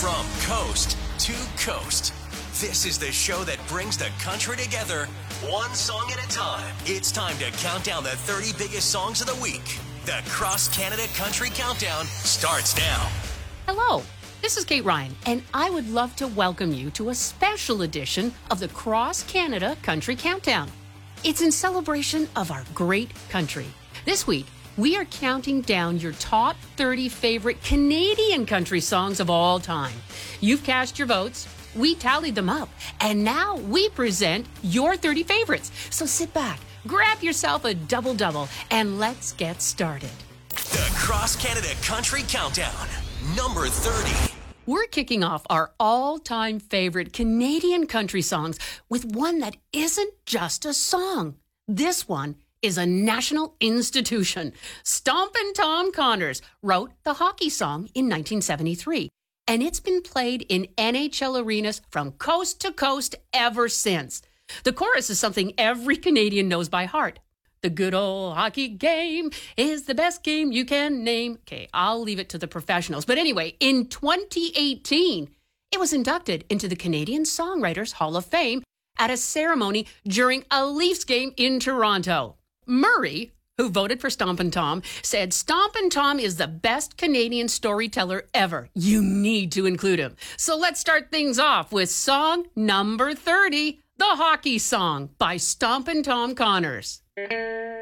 From coast to coast, this is the show that brings the country together, one song at a time. It's time to count down the 30 biggest songs of the week. The Cross Canada Country Countdown starts now. Hello, this is Kate Ryan, and I would love to welcome you to a special edition of the Cross Canada Country Countdown. It's in celebration of our great country. This week, we are counting down your top 30 favorite Canadian country songs of all time. You've cast your votes, we tallied them up, and now we present your 30 favorites. So sit back, grab yourself a double-double, and let's get started. The Cross Canada Country Countdown, number 30. We're kicking off our all-time favorite Canadian country songs with one that isn't just a song. This one is a national institution. Stompin' Tom Connors wrote the hockey song in 1973, and it's been played in NHL arenas from coast to coast ever since. The chorus is something every Canadian knows by heart. The good old hockey game is the best game you can name. Okay, I'll leave it to the professionals. But anyway, in 2018, it was inducted into the Canadian Songwriters Hall of Fame at a ceremony during a Leafs game in Toronto. Murray, who voted for Stompin' Tom, said Stompin' Tom is the best Canadian storyteller ever. You need to include him. So let's start things off with song number 30, The Hockey Song by Stompin' Tom Connors.